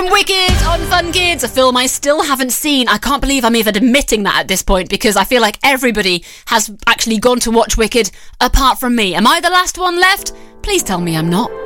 Wicked on Fun Kids, a film I still haven't seen. I can't believe I'm even admitting that at this point, because I feel like everybody has actually gone to watch Wicked apart from me. Am I the last one left? Please tell me I'm not.